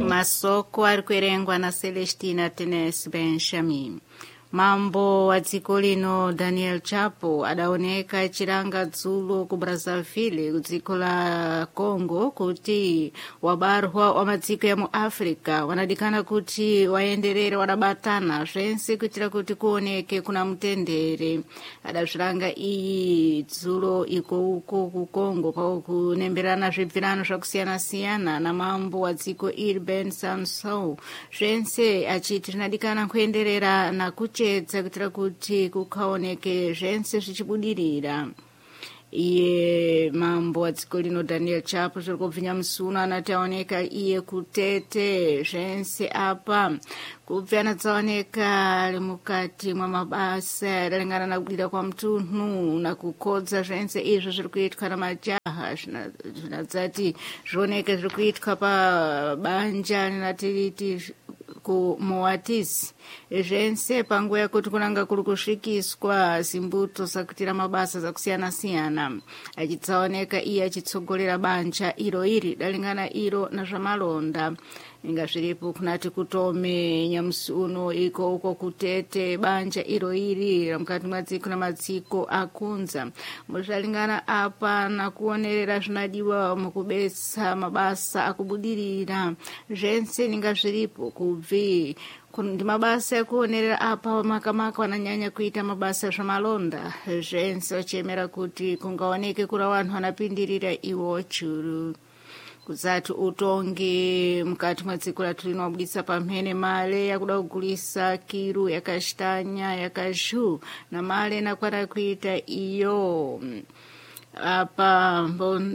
Masoko arikuerengwa na Celestina Tenes Benjamin. Mambo wa dziko lino Daniel Chapo adaoneka chiranga dzulo ku Brazzaville ku dziko la Congo kuti wabarwa wa madziko ya mu Africa wanadikana kuti waenderere wadabatana zvense kuitira kuti kuoneke kuna mtendere. Adazviranga iyi dzulo iko uko ku Congo pa kunemberana zvibvirano zvakusiyana-siyana na mambo wa dziko Urban Sansou zvense achiti zvinadikana kuenderera na kuchedza kuitira kuti kukaoneke zvense zvichibudirira. Iye mambo wa dziko lino Daniel Chapo zviri kubvinya musuno anati aoneka iye kutete zvense apa kubva anadzaoneka ari mukati mwamabasa adalingana nakudira kwa mtunhu nakukodza zvense izvo zviri kuitwa namajaha zvinadzati zvioneke zviri kuitwa pabanja rinatiriti ku Moatis zvense panguva yakuti kunanga kuri kusvikiswa zimbuto zakutira mabasa zakusiyana-siyana. Achitsaoneka iye achitsogolera banja iro iri dalingana iro nazvamalonda inga zviripo kunati kutome nyamusi uno iko uko kutete banja iro iri mukati mwadziko namadziko akunza muzvalingana apa nakuonerera zvinadiwa mukubetsa mabasa akubudirira zvense ninga zviripo kubvi ndi mabasa ekuonerera apa makamaka wananyanya kuita mabasa zvamalonda zvense vachemera kuti kungaoneke kura vanhu vanapindirira iwo churu kuzati utongi mukati mwadziko latulino wabudisa pamhene male yakuda kugulisa kiru yakashtanya yakazhu na male nakwana kuita iyo apa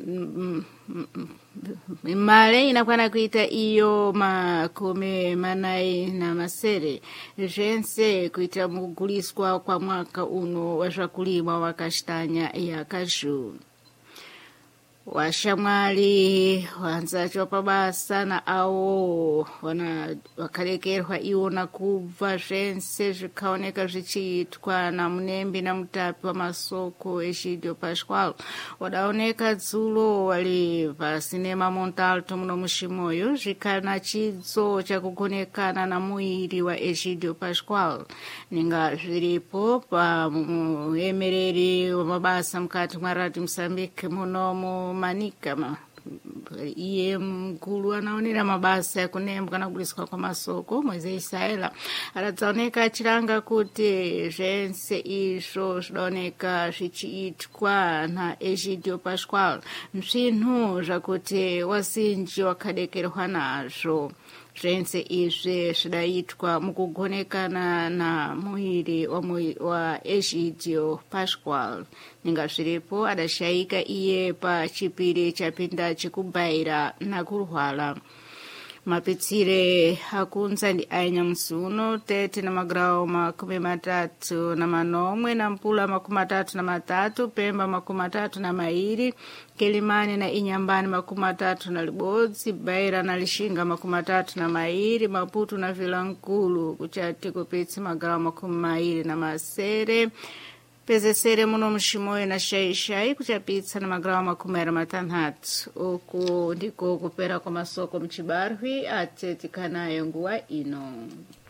male inakwana kuita iyo makumi manai na masere zvense kuita mukuguliswa kwa mwaka uno wazvakulimwa wakashtanya yakazhu. Washamwali wanzacho pabasa na awo wakalekerwa iwo nakubva zvense zvikaoneka zvichiitwa na munembi na mutapi wa masoko Egidio Pascual wadaoneka dzulo wali pasinema Montalto muno mushimoyo zvikana chidzo chakugonekana na muiri wa Egidio Pascual ninga zviripo pa muemereri wa mabasa mukati mwa Radio Mozambique munomo Manika iye mkulu anaonera mabasa ya kunembwa na kuguliswa kwa masoko mwezi Isaela aradzaoneka achiranga kuti zvense izvo zvidaoneka zvichiitwa na Egidio Pascual msvinhu zvakuti wazinji wakadekerwa nazvo zvense izvi zvidaitwa mukugonekana na muiri wa Egidio Pascual ninga zviripo adashayika iye pa chipiri chapinda chikubaira na kurwala. Mapitsire akunza ndi ainyamusi uno tete na magrawo 33 na Mpula 33 Pemba 32 Kilimani na Inyambani 31 Baira na Lishinga 32 Maputo na Vilankulu kuchati kupitsi magrawo 20 na masere pezesere muno mushimoyo na shaishai kuchapitsa na magrawo 60 uku ndiko kupera kwa masoko mchibarwi atetikanayo nguwa ino.